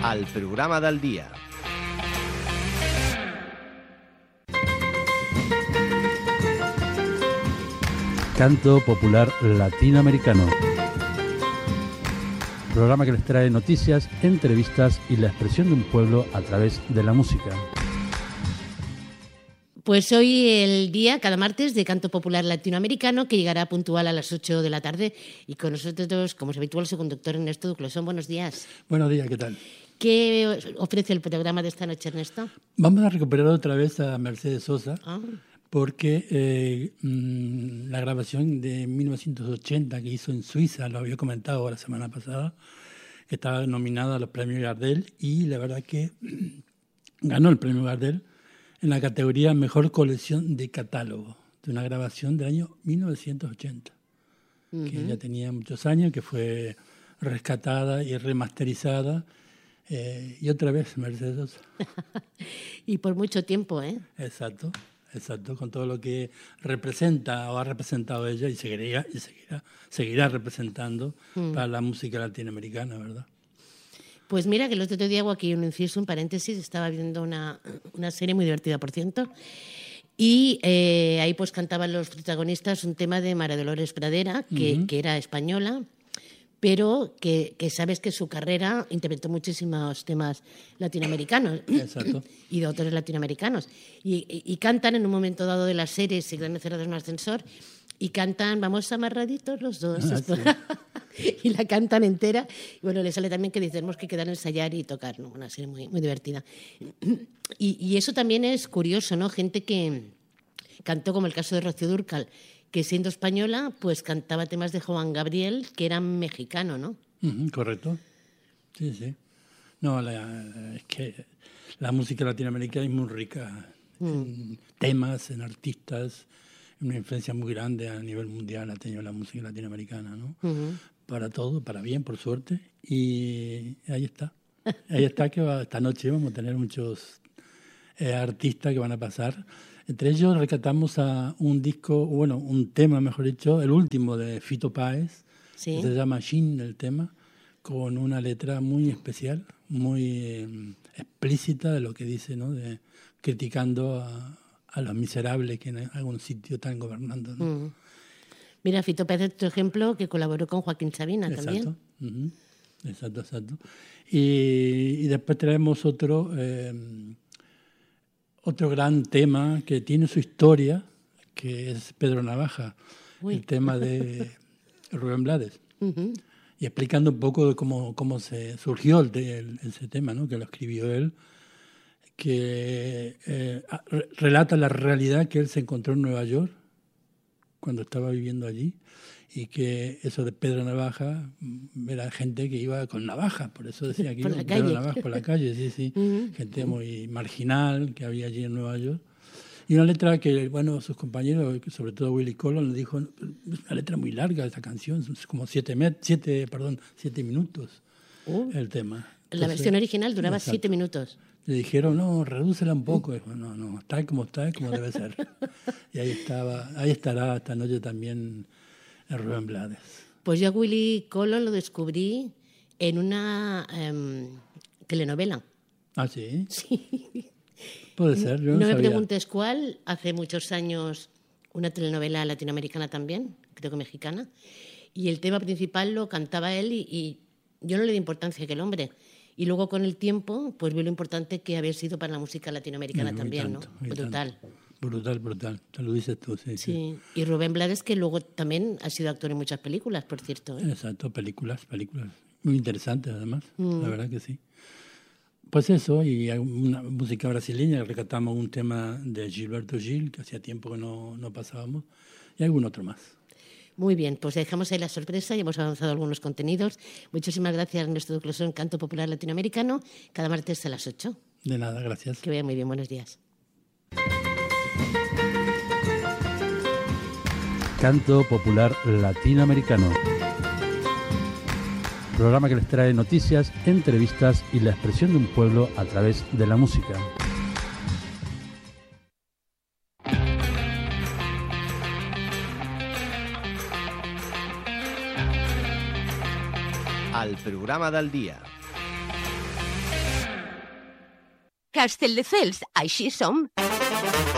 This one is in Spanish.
al programa del dia. Canto popular latinoamericano. Programa que les trae noticias, entrevistas y la expresión de un pueblo a través de la música. Pues hoy el día, cada martes, de Canto Popular Latinoamericano, que llegará puntual a las 8 de la tarde. Y con nosotros, como es habitual, su conductor Ernesto Duclosón. Buenos días. Buenos días, ¿qué tal? ¿Qué ofrece el programa de esta noche, Ernesto? Vamos a recuperar otra vez a Mercedes Sosa, porque la grabación de 1980 que hizo en Suiza, lo había comentado la semana pasada, que estaba nominada a los premios Gardel, y la verdad que ganó el premio Gardel en la categoría Mejor Colección de Catálogo, de una grabación del año 1980, que ya tenía muchos años, que fue rescatada y remasterizada, y otra vez Mercedes Sosa. Y por mucho tiempo, ¿eh? Exacto, con todo lo que representa o ha representado ella y seguirá representando para la música latinoamericana, ¿verdad? Pues mira, que el otro día hago aquí un inciso, un paréntesis, estaba viendo una serie muy divertida, por cierto, y ahí pues cantaban los protagonistas un tema de María Dolores Pradera, que era española, pero que sabes que su carrera interpretó muchísimos temas latinoamericanos. Exacto. Y de autores latinoamericanos. Y cantan en un momento dado de la serie, se quedan encerrados en un ascensor, y cantan Vamos amarraditos los dos. Sí. Y la cantan entera. Y bueno, le sale también que dicen, tenemos que quedar a ensayar y tocar, ¿no? Una serie muy, muy divertida. Y eso también es curioso, ¿no? Gente que cantó, como el caso de Rocío Dúrcal, que siendo española, pues cantaba temas de Juan Gabriel, que eran mexicano, ¿no? Correcto. Sí. No, es que la música latinoamericana es muy rica en temas, en artistas, una influencia muy grande a nivel mundial ha tenido la música latinoamericana, ¿no? Para todo, para bien, por suerte. Y ahí está. Que esta noche vamos a tener muchos artistas que van a pasar. Entre ellos rescatamos a un tema, mejor dicho, el último de Fito Páez, ¿sí? Que se llama Shin, el tema, con una letra muy especial, muy explícita de lo que dice, ¿no? Criticando a los miserables que en algún sitio están gobernando, ¿no? Mira, Fito Páez es otro ejemplo que colaboró con Joaquín Sabina también. Exacto. Y después traemos otro gran tema que tiene su historia, que es Pedro Navaja, el tema de Rubén Blades. Y explicando un poco de cómo se surgió ese tema, ¿no? Que lo escribió él, que relata la realidad que él se encontró en Nueva York cuando estaba viviendo allí, y que eso de Pedro Navaja era gente que iba con navaja, por eso decía que iba con Pedro Navaja por la calle, sí. Gente muy marginal que había allí en Nueva York. Y una letra que, sus compañeros, sobre todo Willy Colón, le dijo, es una letra muy larga esta canción, es como 7 minutos el tema. Entonces, la versión original duraba 7 minutos. Le dijeron, no, redúcela un poco. Dijo, no, está como debe ser. Y ahí estará esta noche también Rubén Blades. Pues yo a Willy Colón lo descubrí en una telenovela. ¿Ah, sí? Sí. Puede ser, yo no me sabía. preguntes cuál, hace muchos años, una telenovela latinoamericana también, creo que mexicana, y el tema principal lo cantaba él y yo no le di importancia a aquel hombre. Y luego con el tiempo, pues vi lo importante que había sido para la música latinoamericana también, tanto, ¿no? Brutal. Brutal, te lo dices tú, sí. Y Rubén Blades, que luego también ha sido actor en muchas películas, por cierto, ¿eh? Exacto, películas. Muy interesantes, además, la verdad que sí. Pues eso, y una música brasileña, rescatamos un tema de Gilberto Gil, que hacía tiempo que no pasábamos, y algún otro más. Muy bien, pues dejamos ahí la sorpresa y hemos avanzado algunos contenidos. Muchísimas gracias, Ernesto Duclosón, Canto Popular Latinoamericano, cada martes a las 8. De nada, gracias. Que vaya muy bien, buenos días. Canto Popular Latinoamericano. Programa que les trae noticias, entrevistas y la expresión de un pueblo a través de la música. Al programa del dia. Castelldefels, així som.